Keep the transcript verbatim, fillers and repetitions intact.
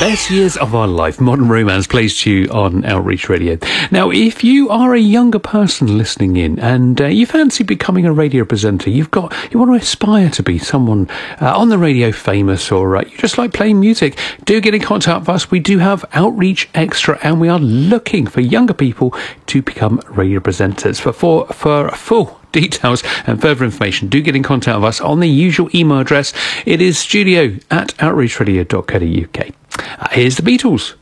Best years of our life. Modern Romance plays to you on Outreach Radio. Now, if you are a younger person listening in and uh, you fancy becoming a radio presenter, you've got you want to aspire to be someone uh, on the radio famous, or uh, you just like playing music, do get in contact with us. We do have Outreach Extra, and we are looking for younger people to become radio presenters. For for for full details and further information, do get in contact with us on the usual email address. It is studio at outreach radio dot co dot uk. Uh, here's the Beatles.